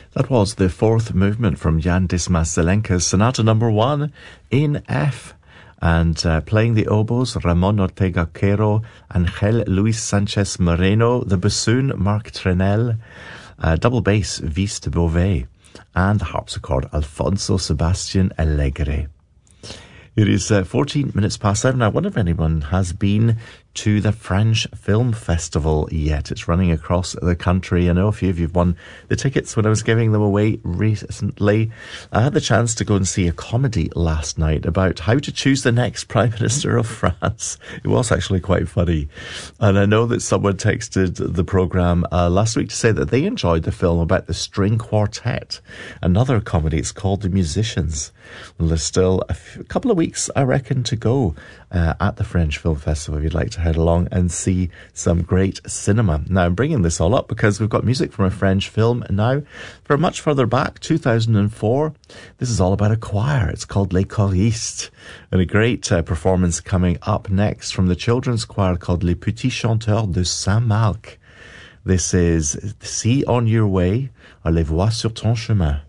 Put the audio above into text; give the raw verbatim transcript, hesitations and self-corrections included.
That was the fourth movement from Jan Dismas Zelenka's Sonata Number One in F. And uh, playing the oboes, Ramon Ortega Quero, Angel Luis Sanchez Moreno, the bassoon, Marc Trenel, uh, double bass, Vis de Beauvais, and the harpsichord, Alfonso Sebastian Alegre. It is uh, fourteen minutes past seven. I wonder if anyone has been to the French Film Festival yet. It's running across the country. I know a few of you have won the tickets when I was giving them away recently. I had the chance to go and see a comedy last night about how to choose the next Prime Minister of France. It was actually quite funny. And I know that someone texted the programme uh, last week to say that they enjoyed the film about the String Quartet, another comedy. It's called The Musicians. Well, there's still a, few, a couple of weeks, I reckon, to go uh, at the French Film Festival if you'd like to head along and see some great cinema. Now, I'm bringing this all up because we've got music from a French film now. From much further back, two thousand four, this is all about a choir. It's called Les Choristes. And a great uh, performance coming up next from the children's choir called Les Petits Chanteurs de Saint-Marc. This is See on Your Way, or Les Voix sur ton chemin.